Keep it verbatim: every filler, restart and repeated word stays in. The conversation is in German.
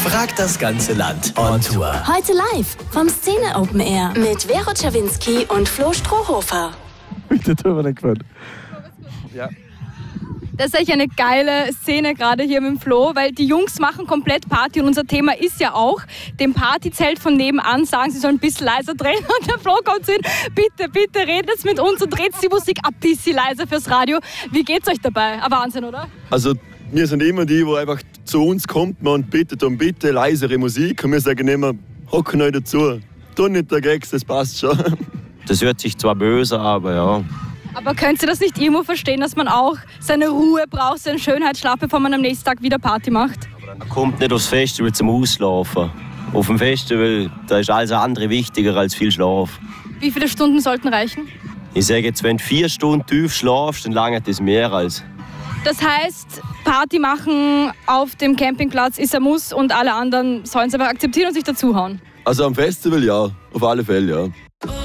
fragt das ganze Land on Tour. Heute live vom Szene Open Air mit Vero Czawinski und Flo Strohhofer. Der Tour war nicht gefallen. Ja. Das ist echt eine geile Szene gerade hier mit dem Flo, weil die Jungs machen komplett Party und unser Thema ist ja auch, dem Partyzelt von nebenan sagen, sie sollen ein bisschen leiser drehen und der Flo kommt hin, bitte, bitte redet mit uns und dreht die Musik ein bisschen leiser fürs Radio. Wie geht's euch dabei? Ein Wahnsinn, oder? Also wir sind immer die, die einfach zu uns kommt und bittet um bitte leisere Musik und wir sagen immer, hocken euch dazu, tu nicht der Gags, das passt schon. Das hört sich zwar böse, aber ja. Aber könnt ihr das nicht irgendwo verstehen, dass man auch seine Ruhe braucht, seinen Schönheitsschlaf, bevor man am nächsten Tag wieder Party macht? Man kommt nicht aufs Festival zum Auslaufen. Auf dem Festival da ist alles andere wichtiger als viel Schlaf. Wie viele Stunden sollten reichen? Ich sage jetzt, wenn du vier Stunden tief schlafst, dann langt das mehr als. Das heißt, Party machen auf dem Campingplatz ist ein Muss und alle anderen sollen es aber akzeptieren und sich dazuhauen? Also am Festival ja, auf alle Fälle ja.